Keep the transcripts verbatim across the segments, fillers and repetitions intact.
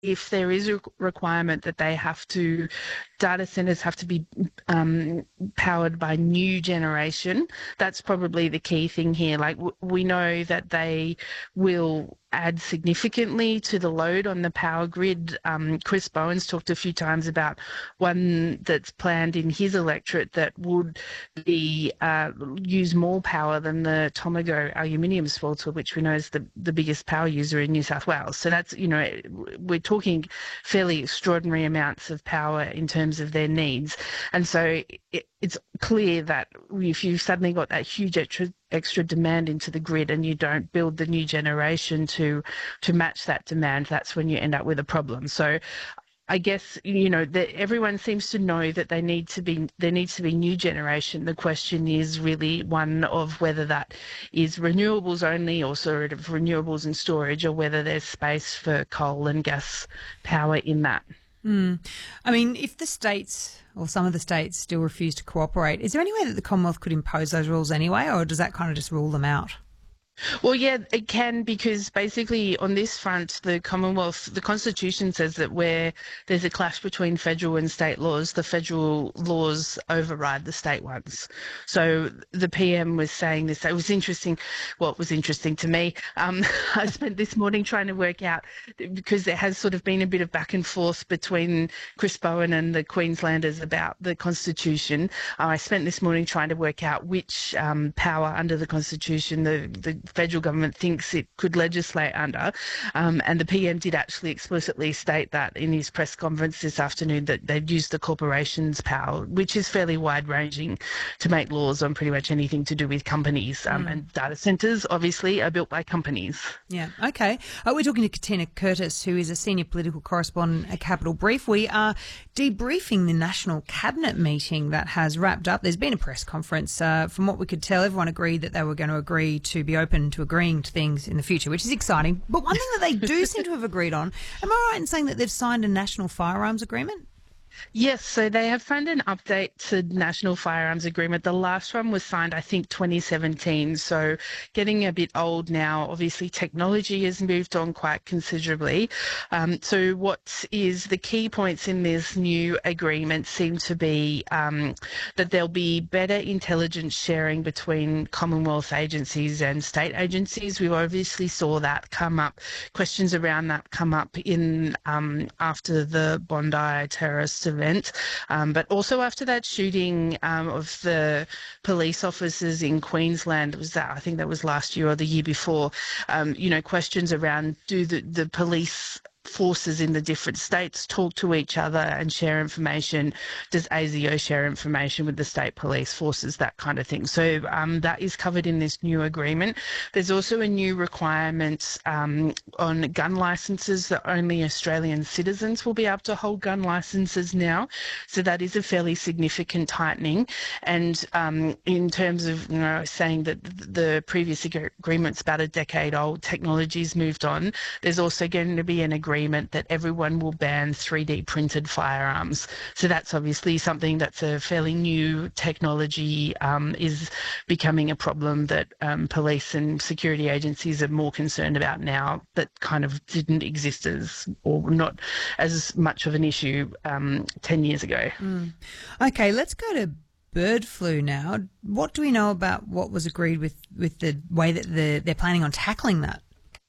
if there is a requirement that they have to, data centers have to be um, powered by new generation, that's probably the key thing here. Like w- we know that they will add significantly to the load on the power grid. Um, Chris Bowen's talked a few times about one that's planned in his electorate that would be uh, use more power than the Tomago aluminium smelter, which we know is the, the biggest power user in New South Wales. So that's, you know, we're talking fairly extraordinary amounts of power in terms of their needs. And so it, it's clear that if you've suddenly got that huge extra extra demand into the grid and you don't build the new generation to to match that demand, that's when you end up with a problem. So I guess, you know, that everyone seems to know that they need to be there needs to be new generation. The question is really one of whether that is renewables only or sort of renewables and storage, or whether there's space for coal and gas power in that. Mm. I mean, if the states or some of the states still refuse to cooperate, is there any way that the Commonwealth could impose those rules anyway, or does that kind of just rule them out? Well, yeah, it can, because basically on this front, the Commonwealth, the Constitution says that where there's a clash between federal and state laws, the federal laws override the state ones. So the P M was saying this. It was interesting. Well, it was interesting to me. Um, I spent this morning trying to work out, because there has sort of been a bit of back and forth between Chris Bowen and the Queenslanders about the Constitution. Uh, I spent this morning trying to work out which um, power under the Constitution the, the federal government thinks it could legislate under, um, and the P M did actually explicitly state that in his press conference this afternoon, that they'd used the corporation's power, which is fairly wide-ranging, to make laws on pretty much anything to do with companies, um, mm. and data centres obviously are built by companies. Yeah, okay. Uh, we're talking to Katina Curtis, who is a senior political correspondent at Capital Brief. We are debriefing the National Cabinet meeting that has wrapped up. There's been a press conference. Uh, from what we could tell, everyone agreed that they were going to agree to be open to agreeing to things in the future, which is exciting. But one thing that they do seem to have agreed on, am I right in saying that they've signed a national firearms agreement? Yes, so they have signed an update to National Firearms Agreement. The last one was signed, I think, twenty seventeen, so getting a bit old now. Obviously, technology has moved on quite considerably. Um, so what is the key points in this new agreement seem to be um, that there'll be better intelligence sharing between Commonwealth agencies and state agencies. We obviously saw that come up, questions around that come up in um, after the Bondi terrorist event, um, but also after that shooting um, of the police officers in Queensland. Was that, I think that was last year or the year before, um, you know, questions around, do the, the police forces in the different states talk to each other and share information? Does A S I O share information with the state police forces, that kind of thing? So um, that is covered in this new agreement. There's also a new requirement um, on gun licences, that only Australian citizens will be able to hold gun licences now. So that is a fairly significant tightening. And um, in terms of, you know, saying that the previous agreement's about a decade old, technology's moved on, there's also going to be an agreement agreement that everyone will ban three D printed firearms. So that's obviously something that's a fairly new technology, um, is becoming a problem that um, police and security agencies are more concerned about now, that kind of didn't exist as, or not as much of an issue um, ten years ago. Mm. Okay, let's go to bird flu now. What do we know about what was agreed with, with the way that the, they're planning on tackling that?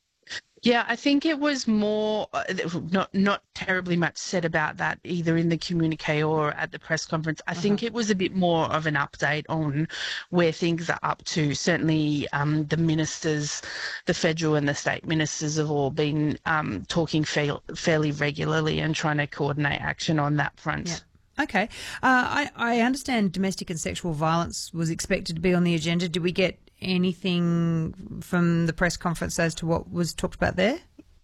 Yeah, I think it was more, uh, not not terribly much said about that either in the communique or at the press conference. I uh-huh. think it was a bit more of an update on where things are up to. Certainly um, the ministers, the federal and the state ministers have all been um, talking fa- fairly regularly and trying to coordinate action on that front. Yeah. Okay. Uh, I, I understand domestic and sexual violence was expected to be on the agenda. Did we get anything from the press conference as to what was talked about there?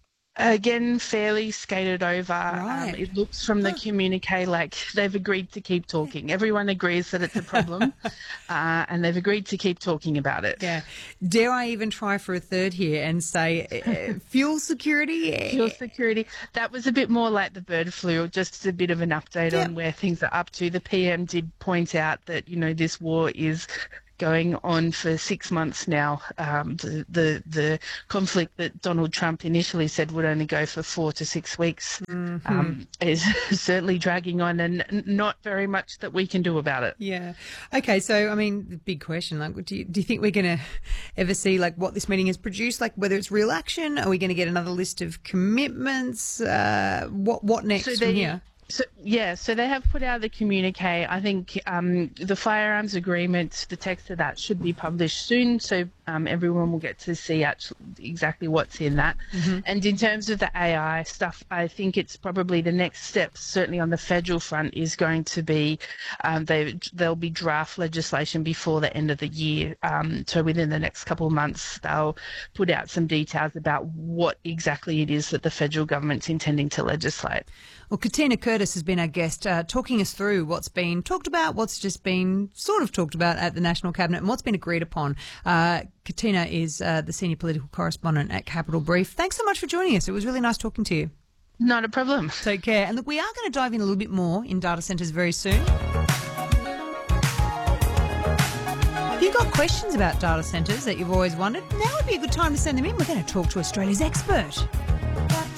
Again, fairly skated over. Right. Um, it looks from the communique like they've agreed to keep talking. Everyone agrees that it's a problem, uh, and they've agreed to keep talking about it. Yeah. Dare I even try for a third here and say uh, fuel security? Fuel security. That was a bit more like the bird flu, just a bit of an update yep. on where things are up to. The P M did point out that, you know, this war is going on for six months now. Um, the, the the conflict that Donald Trump initially said would only go for four to six weeks mm-hmm. um, is certainly dragging on, and not very much that we can do about it. Yeah. Okay. So, I mean, the big question, like, do you, do you think we're going to ever see like what this meeting has produced, like whether it's real action? Are we going to get another list of commitments? Uh, what what next so from they, here? So, yeah, so they have put out the communique. I think um, the firearms agreement, the text of that should be published soon, so um, everyone will get to see actually exactly what's in that. Mm-hmm. And in terms of the A I stuff, I think it's probably the next step, certainly on the federal front, is going to be um, they, there'll be draft legislation before the end of the year. Um, so within the next couple of months, they'll put out some details about what exactly it is that the federal government's intending to legislate. Well, Katina Curtis has been our guest, uh, talking us through what's been talked about, what's just been sort of talked about at the National Cabinet, and what's been agreed upon. Uh, Katina is uh, the senior political correspondent at Capital Brief. Thanks so much for joining us. It was really nice talking to you. Not a problem. Take care. And look, we are going to dive in a little bit more in data centres very soon. If you've got questions about data centres that you've always wondered, now would be a good time to send them in. We're going to talk to Australia's expert.